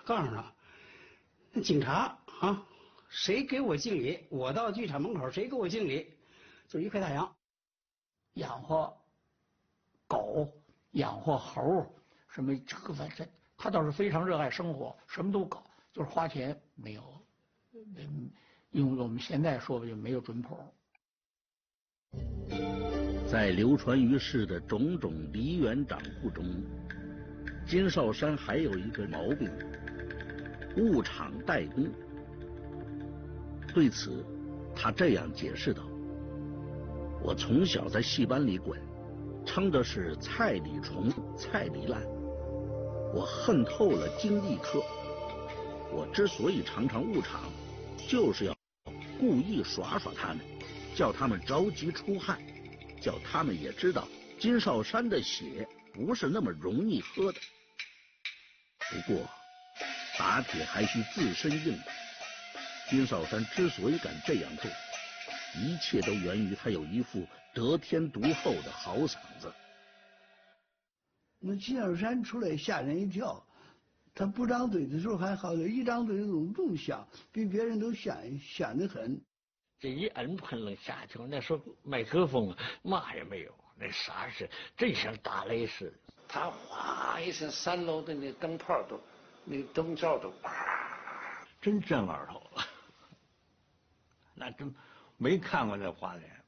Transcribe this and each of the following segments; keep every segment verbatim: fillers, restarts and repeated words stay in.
告诉他，那警察啊，谁给我敬礼，我到剧场门口谁给我敬礼，就一块大洋。 养活狗，养活猴，什么这个反正他倒是非常热爱生活，什么都搞，就是花钱没有，嗯，用我们现在说就没有准谱。 在流传于世的种种梨园掌故中，金少山还有一个毛病：误场代工。对此，他这样解释道：“我从小在戏班里滚，称的是菜里虫、菜里烂。我恨透了京艺科。我之所以常常误场，就是要故意耍耍他们，叫他们着急出汗，叫他们也知道金少山的血不是那么容易喝的。不过，打铁还需自身硬。金少山之所以敢这样做，一切都源于他有一副得天独厚的好嗓子。 那金少山出来吓人一跳，他不张嘴的时候还好，一张嘴总更响，比别人都响响得很。 这一摁喷了下去，那时候麦克风嘛也没有，那啥是真像打雷似的。 他哗一声，三楼的那灯泡都，那灯罩都啪， 真震耳朵了。那真没看过这画面。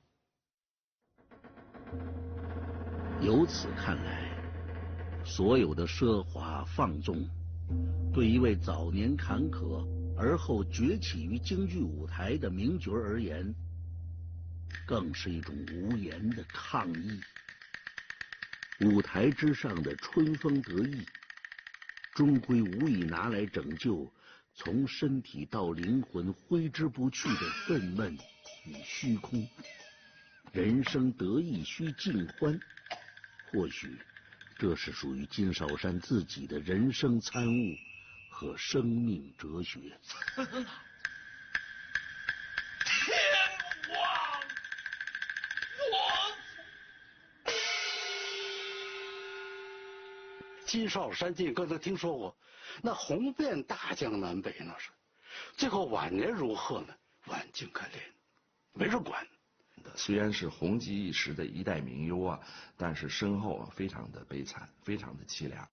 由此看来，所有的奢华放纵，对一位早年坎坷而后崛起于京剧舞台的名角而言，更是一种无言的抗议。舞台之上的春风得意，终归无以拿来拯救从身体到灵魂挥之不去的愤懑与虚空。人生得意须尽欢，或许这是属于金少山自己的人生参悟和生命哲学。 天王我金少山进刚才听说过，那红遍大江南北，那是。最后晚年如何呢？晚景可怜，没人管。 虽然是红极一时的一代名优啊，但是身后啊非常的悲惨，非常的凄凉。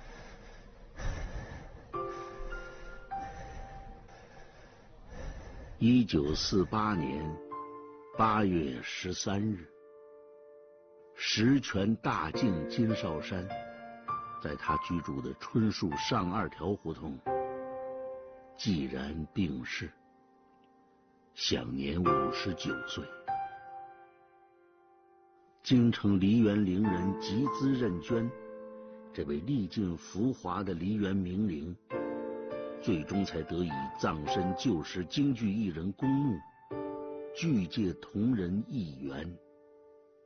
一九四八年八月十三日，十全大敬金少山在他居住的春树上二条胡同寂然病逝，享年五十九岁。京城梨园伶人集资认捐，这位历尽浮华的梨园名伶，最终才得以葬身旧时京剧艺人公墓，剧界同仁一员。